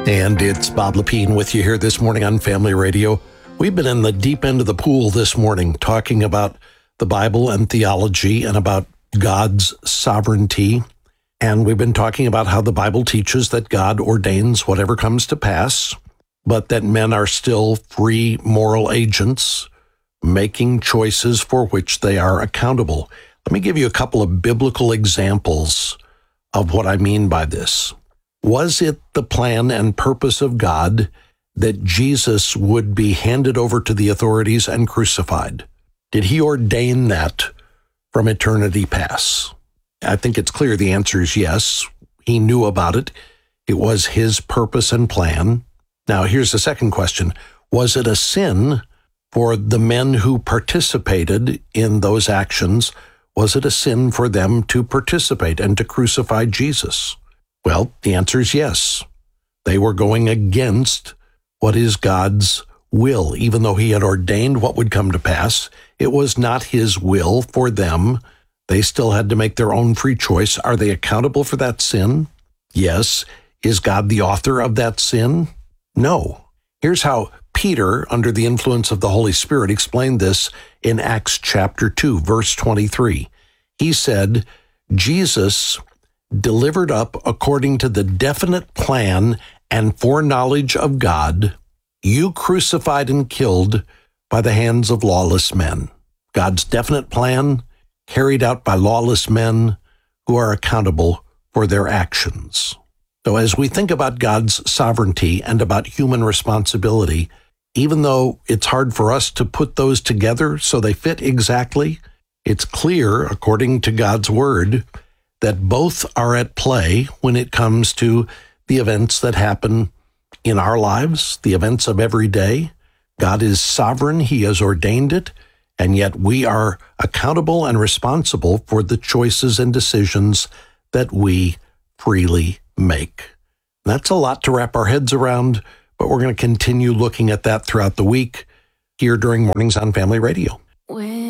And it's Bob Lepine with you here this morning on Family Radio. We've been in the deep end of the pool this morning talking about the Bible and theology and about God's sovereignty. And we've been talking about how the Bible teaches that God ordains whatever comes to pass, but that men are still free moral agents making choices for which they are accountable. Let me give you a couple of biblical examples of what I mean by this. Was it the plan and purpose of God that Jesus would be handed over to the authorities and crucified? Did he ordain that from eternity past? I think it's clear the answer is yes. He knew about it. It was his purpose and plan. Now, here's the second question. Was it a sin for the men who participated in those actions? Was it a sin for them to participate and to crucify Jesus? Well, the answer is yes. They were going against what is God's will. Even though he had ordained what would come to pass, it was not his will for them. They still had to make their own free choice. Are they accountable for that sin? Yes. Is God the author of that sin? No. Here's how Peter, under the influence of the Holy Spirit, explained this in Acts chapter 2, verse 23. He said, Jesus delivered up according to the definite plan and foreknowledge of God, you crucified and killed by the hands of lawless men. God's definite plan carried out by lawless men who are accountable for their actions. So as we think about God's sovereignty and about human responsibility, even though it's hard for us to put those together so they fit exactly, it's clear, according to God's word, that both are at play when it comes to the events that happen in our lives, the events of every day. God is sovereign, he has ordained it, and yet we are accountable and responsible for the choices and decisions that we freely make. That's a lot to wrap our heads around, but we're going to continue looking at that throughout the week here during Mornings on Family Radio.